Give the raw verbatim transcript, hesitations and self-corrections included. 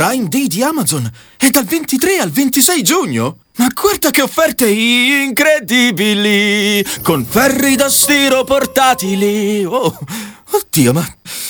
Prime Day di Amazon è dal ventitré al ventisei giugno. Ma guarda che offerte incredibili, con ferri da stiro portatili. Oh, oddio, ma